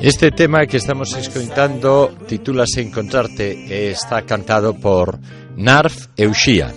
Este tema que estamos escoitando titúlase Encontrarte e está cantado por Narf e Uxía.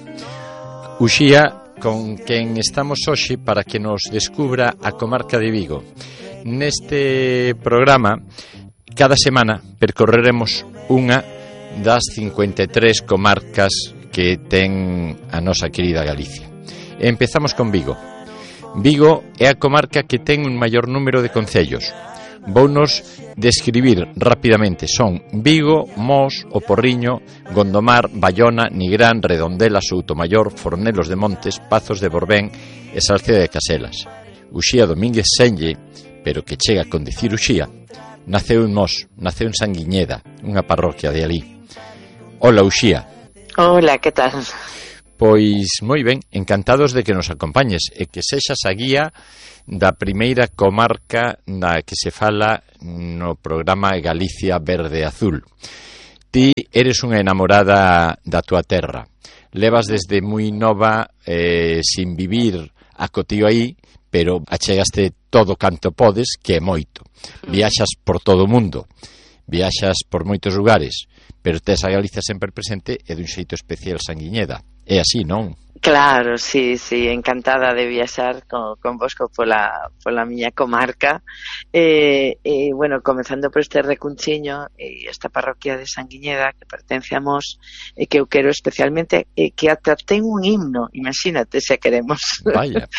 Uxía, con quen estamos hoxe para que nos descubra a comarca de Vigo. Neste programa, cada semana percorreremos unha das 53 comarcas que ten a nosa querida Galicia. E empezamos con Vigo. Vigo é a comarca que ten un maior número de concellos. Vounos describir rapidamente. Son Vigo, Mos, O Porriño, Gondomar, Baiona, Nigrán, Redondela, Soutomaior, Fornelos de Montes, Pazos de Borbén e Salceda de Caselas. Uxía Domínguez Senlle, pero que chega con dicir Uxía, naceu en Mos, naceu en Sanguiñeda, unha parroquia de alí. Hola, Uxía. Hola, que tal? Pois moi ben, encantados de que nos acompañes e que sexas a guía da primeira comarca na que se fala no programa Galicia Verde Azul. Ti eres unha enamorada da tua terra. Levas desde moi nova sin vivir acotío aí, pero achegaste todo canto podes, que é moito. Viaxas por todo o mundo, viaxas por moitos lugares, pero tes a Galicia sempre presente e dun xeito especial Sanguiñeda. É así, non? Claro, sí, encantada de viaxar con vosco pola miña comarca. Bueno, comezando por este recunchiño, esta parroquia de Sanguiñeda, que pertence a Mos, que eu quero especialmente, que ata ten un himno, imagínate se queremos. Vaya.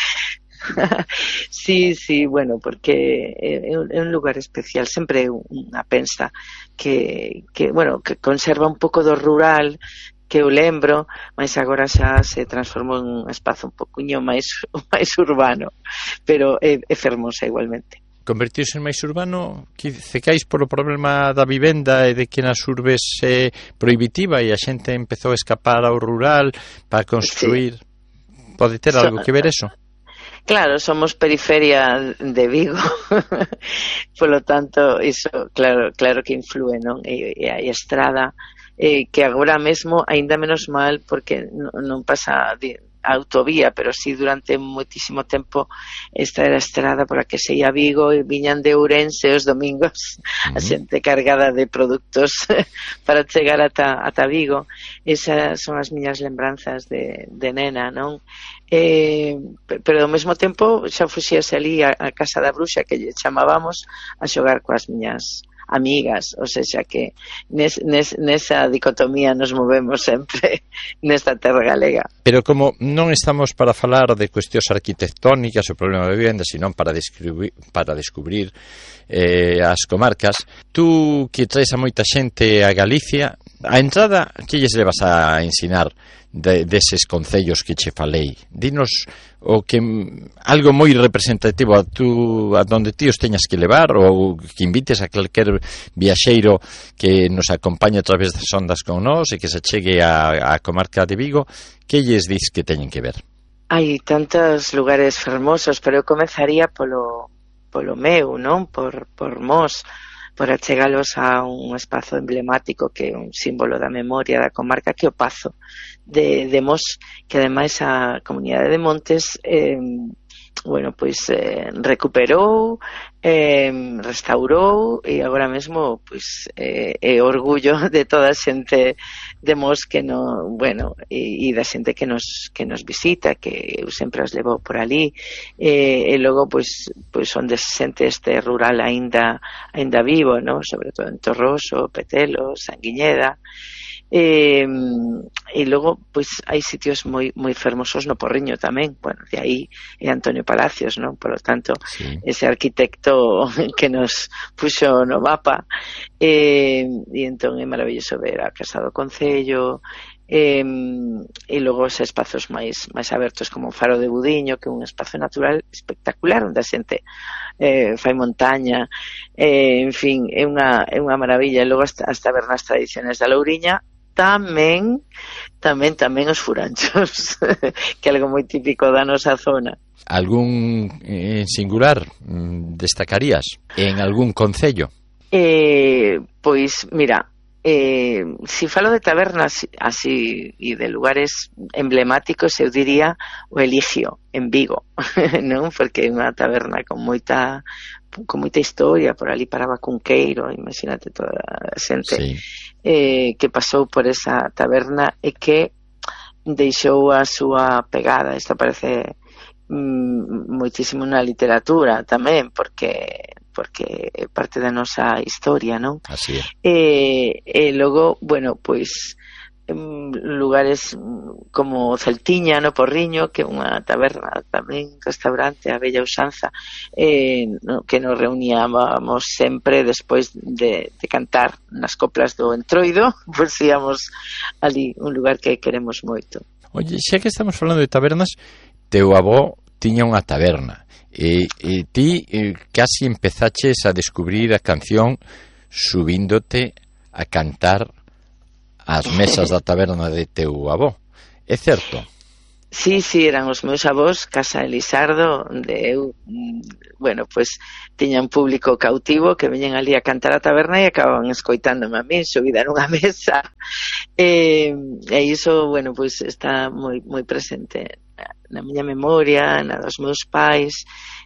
Sí, bueno, porque é un lugar especial, sempre unha pensa que conserva un pouco do rural, que eu lembro, mas agora xa se transformou en un espazo un poquinho máis urbano, pero é fermosa igualmente. Convertiuse en máis urbano, cecais polo problema da vivenda e de que nas urbes é prohibitiva e a xente empezou a escapar ao rural para construir. Sí. Pode ter algo que ver eso? Claro, somos periferia de Vigo, polo tanto, iso claro que influe, non? E a estrada, que agora mesmo aínda menos mal porque non pasa a autovía, pero sí durante moitísimo tempo esta era a estrada por a que se ia a Vigo e viñan de Ourense os domingos a xente cargada de produtos para chegar ata Vigo. Esas son as miñas lembranzas de nena, non? Pero ao mesmo tempo xa fuxíase ali a Casa da Bruxa, que lle chamábamos, a xogar coas miñas amigas, ou seja que nesa dicotomía nos movemos sempre nesta terra galega. Pero como non estamos para falar de cuestións arquitectónicas o problema de vivenda, sino para descubrir as comarcas, tú que traes a moita xente a Galicia, a entrada, que lles levas a ensinar deses concellos que che falei? Dinos o que algo moi representativo a donde ti os teñas que levar, ou que invites a calquer viaxeiro que nos acompañe a través das ondas con nós e que se chegue a comarca de Vigo. Que lles dis que teñen que ver? Hai tantos lugares fermosos, pero eu comezaría polo meu, non? Por Mos, por achegalos a un espazo emblemático que é un símbolo da memoria da comarca, que é o Pazo de Mos, que ademais a Comunidade de Montes recuperou, restaurou e agora mesmo é orgullo de toda a xente de Mos que e da xente que nos visita, que eu sempre as levo por ali, e logo onde se sente este rural aínda vivo, no? Sobre todo en Torroso, Petelo, Sanguiñeda. E logo hai sitios moi fermosos no Porriño tamén. Bueno, de aí é Antonio Palacios, non? Por lo tanto, sí, ese arquitecto que nos puxo no mapa, e entón é maravilloso ver a Casa do Concello, e logo os espazos máis abertos como o Faro de Budiño, que é un espazo natural espectacular onde a xente fai montaña, en fin, é unha maravilla. E logo as tabernas tradiciones da Louriña, tamén os furanchos, que é algo moi típico da nosa zona. Algún singular destacarías en algún concello? Pois, mira, si falo de tabernas así e de lugares emblemáticos, eu diría o Eligio en Vigo, non? Porque é unha taberna con moita con moita historia. Por ali paraba Cunqueiro, imagínate toda a xente que pasou por esa taberna e que deixou a súa pegada. Isto aparece moitísimo na literatura tamén, porque é parte da nosa historia, non? Así é. E logo, bueno, pois lugares como Celtiña, no Porriño, que é unha taberna tamén, restaurante, a bella usanza, que nos reuníamos sempre despois de cantar nas coplas do Entroido, pois íamos ali, un lugar que queremos moito. Oye, xa que estamos falando de tabernas, teu avó tiña unha taberna e ti casi empezaches a descubrir a canción subíndote a cantar as mesas da taberna de teu avó. É certo? Sí, eran os meus avós, Casa Elisardo, onde eu, bueno, pues tiña un público cautivo que veñen ali a cantar a taberna e acababan escoitándome a mí, subida nunha mesa. E iso, bueno, pues está moi presente na miña memoria, na dos meus pais,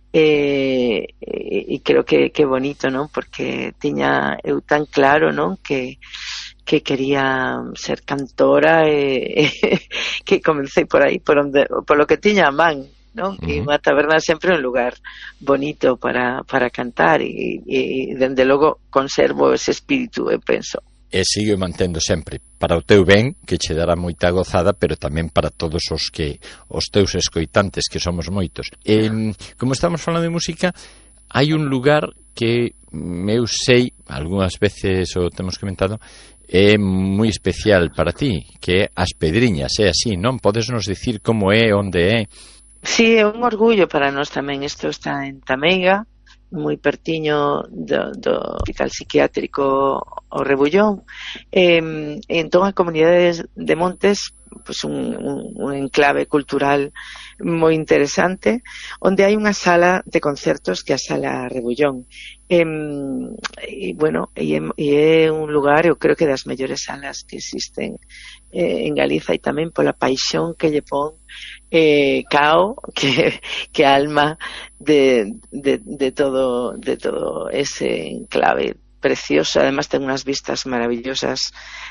e creo que é bonito, non? Porque tiña eu tan claro, non? Que quería ser cantora e que comecei por aí, por lo que tiña a man, non? E unha taberna sempre un lugar bonito para cantar e dende logo conservo ese espírito, eu penso. E sigue mantendo sempre para o teu ben, que che dará moita gozada, pero tamén para todos os teus escoitantes, que somos moitos. Como estamos falando de música, hai un lugar que eu sei, algunhas veces o temos comentado, é moi especial para ti, que é As Pedriñas, é así, non? Podes nos dicir como é, onde é? Sí, é un orgullo para nós tamén. Isto está en Tameiga, moi pertiño do hospital psiquiátrico o Rebullón. Entón a comunidade de Montes, pues un enclave cultural moi interesante, onde hai unha sala de concertos que é a Sala Rebullón. E bueno, e é un lugar, eu creo que das mellores salas que existen en Galiza, e tamén pola paixón que lle pon Cao, que alma de todo ese enclave precioso. Además ten unhas vistas maravillosas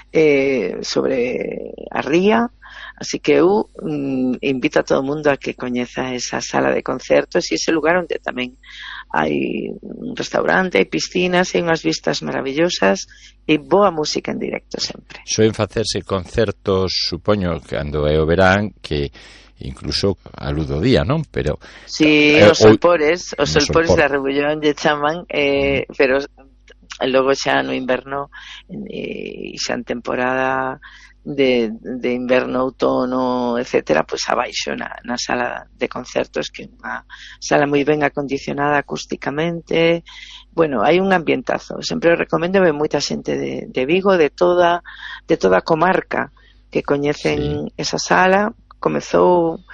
sobre a ría, así que eu invito a todo o mundo a que coñeza esa sala de concertos e ese lugar onde tamén hai un restaurante, hai piscinas, hai unhas vistas maravillosas e boa música en directo sempre. Soen facerse concertos, supoño, cando é o verán, que incluso a luz do día, non? Pero sí, os solpores da Rebullón lle chaman, pero logo xa no inverno e xa en temporada de inverno, outono, etcétera, pois abaixo na sala de concertos, que é unha sala moi ben acondicionada acústicamente. Bueno, hai un ambientazo. Sempre o recomendo, ve moita xente de Vigo, de toda a comarca que coñecen esa sala. Comezou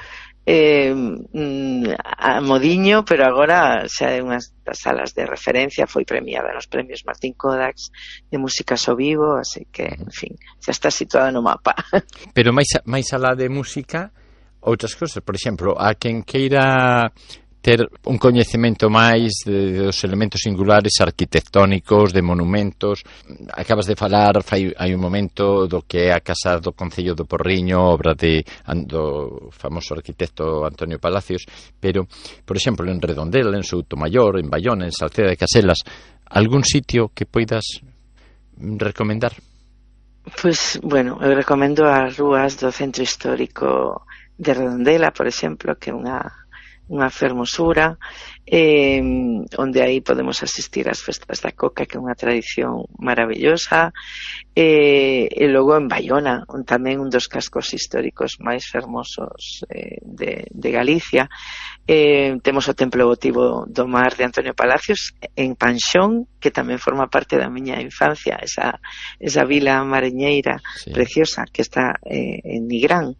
a modiño, pero agora xa é unhas das salas de referencia, foi premiada nos premios Martín Kodax de músicas ao vivo, así que, en fin, xa está situada no mapa. Pero máis alá de música, outras cousas, por exemplo, a quen queira ter un coñecemento máis dos elementos singulares arquitectónicos, de monumentos. Acabas de falar hai un momento do que é a Casa do Concello do Porriño, obra do famoso arquitecto Antonio Palacios, pero, por exemplo, en Redondela, en Soutomaior, en Bayona, en Salceda de Caselas, algún sitio que poidas recomendar? Pois, bueno, eu recomendo as rúas do centro histórico de Redondela, por exemplo, que é unha fermosura, onde aí podemos asistir ás festas da Coca, que é unha tradición maravillosa, e logo en Bayona, tamén un dos cascos históricos máis fermosos de Galicia. Temos o Templo Votivo do Mar de Antonio Palacios en Panxón, que tamén forma parte da miña infancia, esa vila mariñeira preciosa que está en Nigrán.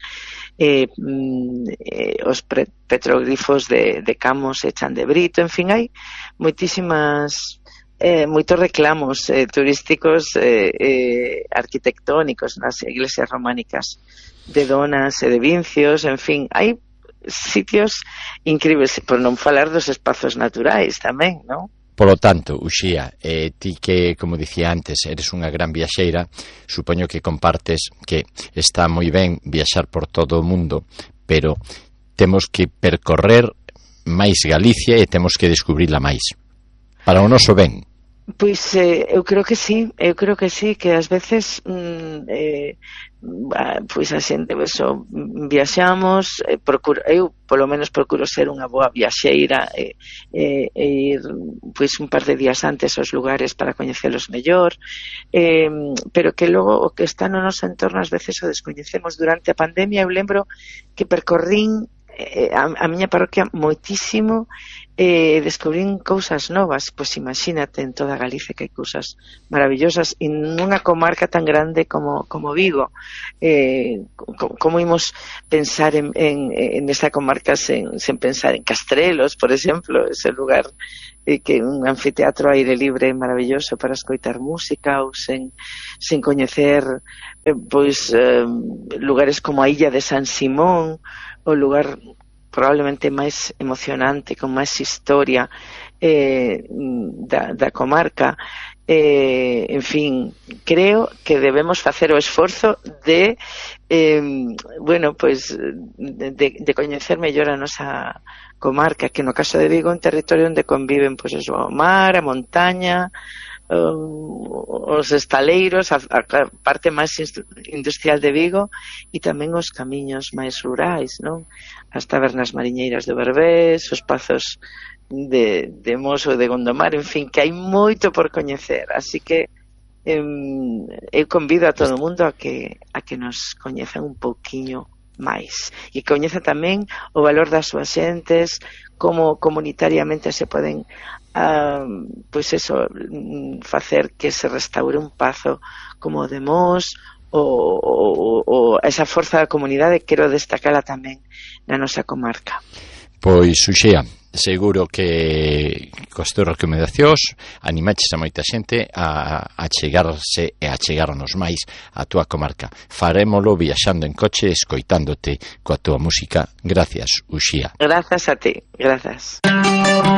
Os petroglifos de Camos e Chan de Brito, en fin, hai moitos reclamos turísticos arquitectónicos nas iglesias románicas de Donas e de Vincios, en fin, hai sitios incríveis, por non falar dos espazos naturais tamén, non? Polo tanto, Uxía, ti que, como dicía antes, eres unha gran viaxeira, supoño que compartes que está moi ben viaxar por todo o mundo, pero temos que percorrer máis Galicia e temos que descubrila máis. Para o noso ben. Pois eu creo que sí, que ás veces pois a xente viaxamos, eu polo menos procuro ser unha boa viaxeira e ir pois un par de días antes aos lugares para coñecelos mellor, pero que logo o que está no noso entorno ás veces o descoñecemos. Durante a pandemia eu lembro que percorrín a miña parroquia moitísimo, descubrín cousas novas. Pois imagínate, en toda Galicia que hai cousas maravillosas, e nunha comarca tan grande como Vigo. Como imos pensar en esa comarca sen pensar en Castrelos, por exemplo, ese lugar que un anfiteatro ao aire libre maravilloso para escoitar música, ou sen coñecer pois lugares como a Illa de San Simón, o lugar probablemente máis emocionante, con máis historia da comarca. En fin, creo que debemos facer o esforzo de de coñecer mellor a nosa comarca, que no caso de Vigo é un territorio onde conviven pois o mar, a montaña, os estaleiros, a parte máis industrial de Vigo, e tamén os camiños máis rurais, non? As tabernas mariñeiras do Berbés, os pazos de Moso e de Gondomar, en fin, que hai moito por coñecer. Así que eu convido a todo o mundo a que nos coñezan un pouquiño máis, e coñeza tamén o valor das súas xentes, como comunitariamente se poden facer que se restaure un pazo como o de Mos, ou esa forza da comunidade. Quero destacala tamén na nosa comarca. Pois, Uxía, seguro que cos teus recomendacións animaches a moita xente a chegarse e a chegarnos máis a túa comarca. Farémolo viaxando en coche, escoitándote coa túa música. Gracias, Uxía. Grazas a ti, grazas.